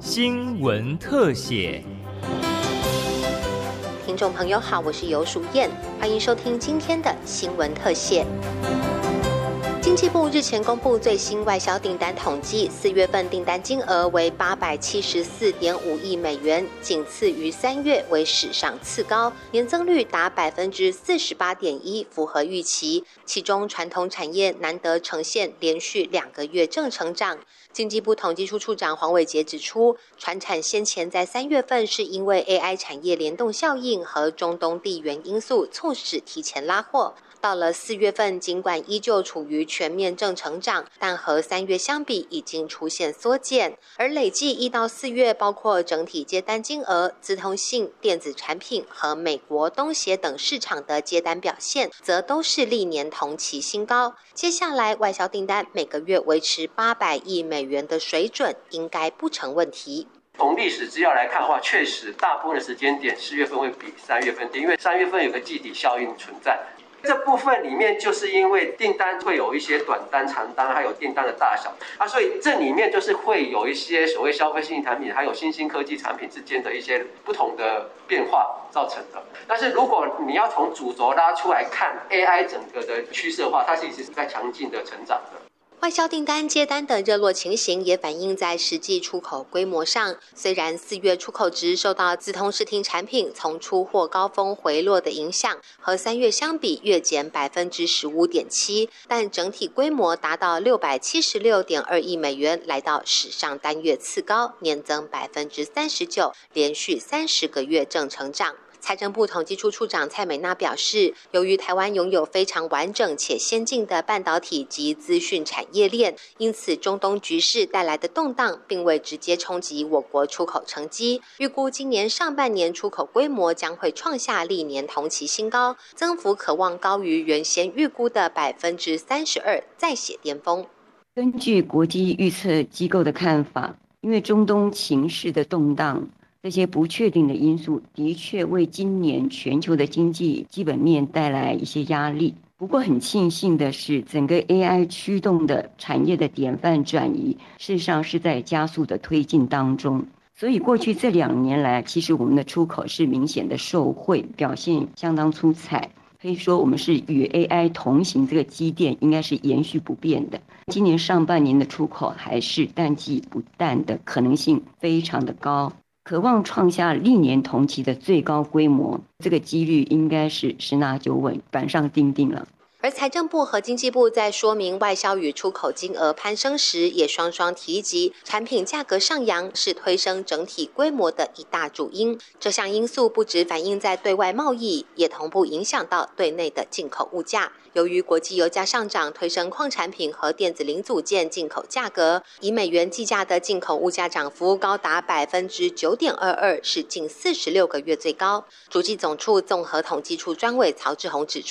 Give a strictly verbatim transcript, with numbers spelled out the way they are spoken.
新闻特写。 听众朋友好，我是游淑燕，欢迎收听今天的新闻特写。经济部日前公布最新外销订单统计，四月份订单金额为八百七十四点五亿美元，仅次于三月，为史上次高，年增率达百分之四十八点一，符合预期。其中传统产业难得呈现连续两个月正成长。经济部统计处处长黄伟杰指出，传产先前在三月份是因为 A I 产业联动效应和中东地缘因素促使提前拉货。到了四月份，尽管依旧处于全面正成长，但和三月相比已经出现缩减。而累计一到四月，包括整体接单金额、资通信、电子产品和美国、东协等市场的接单表现，则都是历年同期新高。接下来外销订单每个月维持八百亿美元的水准，应该不成问题。 从历史资料来看的话，确实大部分的时间点四月份会比三月份低，因为三月份有个季底效应存在。这部分里面就是因为订单会有一些短单、长单，还有订单的大小啊，所以这里面就是会有一些所谓消费性产品还有新兴科技产品之间的一些不同的变化造成的。但是如果你要从主轴拉出来看 A I 整个的趋势的话，它其实是在强劲的成长的。 外销订单接单的热络情形也反映在实际出口规模上。虽然四月出口值受到资通视听产品从出货高峰回落的影响，和三月相比月减百分之十五点七，但整体规模达到六百七十六点二亿美元，来到史上单月次高，年增百分之三十九，连续三十个月正成长。财政部统计处处长蔡美娜表示，由于台湾拥有非常完整且先进的半导体及资讯产业链，因此中东局势带来的动荡并未直接冲击我国出口成绩。预估今年上半年出口规模将会创下历年同期新高，增幅可望高于原先预估的百分之三十二，再写巅峰。 根据国际预测机构的看法，因为中东情势的动荡，这些不确定的因素的确为今年全球的经济基本面带来一些压力。不过很庆幸的是，整个 A I 驱动的产业的典范转移，事实上是在加速的推进当中。所以过去这两年来，其实我们的出口是明显的受惠，表现相当出彩。可以说我们是与 A I 同行，这个基调应该是延续不变的。今年上半年的出口还是淡季不淡的可能性非常的高，渴望创下历年同期的最高规模，这个几率应该是十拿九稳，板上钉钉了。 而财政部和经济部在说明外销与出口金额攀升时，也双双提及产品价格上扬是推升整体规模的一大主因。这项因素不只反映在对外贸易，也同步影响到对内的进口物价。由于国际油价上涨，推升矿产品和电子零组件进口价格，以美元计价的进口物价涨幅高达百分之九点二二，是近四十六个月最高。主计总处综合统计处专委曹志宏指出，